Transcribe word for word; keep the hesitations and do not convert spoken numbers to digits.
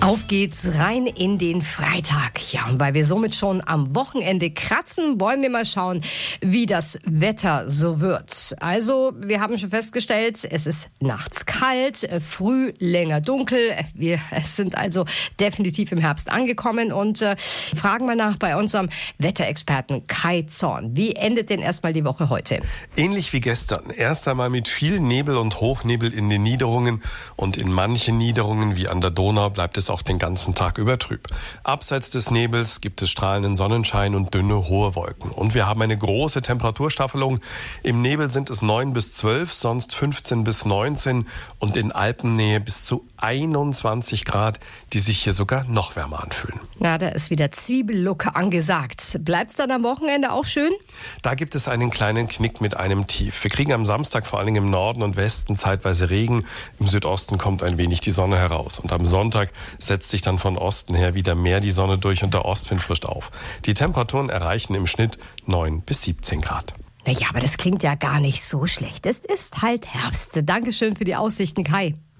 Auf geht's rein in den Freitag. Ja, und weil wir somit schon am Wochenende kratzen, wollen wir mal schauen, wie das Wetter so wird. Also, wir haben schon festgestellt, es ist nachts kalt, früh länger dunkel. Wir sind also definitiv im Herbst angekommen und äh, fragen mal nach bei unserem Wetterexperten Kai Zorn. Wie endet denn erstmal die Woche heute? Ähnlich wie gestern. Erst einmal mit viel Nebel und Hochnebel in den Niederungen und in manchen Niederungen wie an der Donau bleibt es auch den ganzen Tag über trüb. Abseits des Nebels gibt es strahlenden Sonnenschein und dünne, hohe Wolken. Und wir haben eine große Temperaturstaffelung. Im Nebel sind es neun bis zwölf, sonst fünfzehn bis neunzehn und in Alpennähe bis zu einundzwanzig Grad, die sich hier sogar noch wärmer anfühlen. Na, da ist wieder Zwiebellook angesagt. Bleibt's dann am Wochenende auch schön? Da gibt es einen kleinen Knick mit einem Tief. Wir kriegen am Samstag vor allem im Norden und Westen zeitweise Regen. Im Südosten kommt ein wenig die Sonne heraus. Und am Sonntag setzt sich dann von Osten her wieder mehr die Sonne durch und der Ostwind frischt auf. Die Temperaturen erreichen im Schnitt neun bis siebzehn Grad. Naja, aber das klingt ja gar nicht so schlecht. Es ist halt Herbst. Dankeschön für die Aussichten, Kai.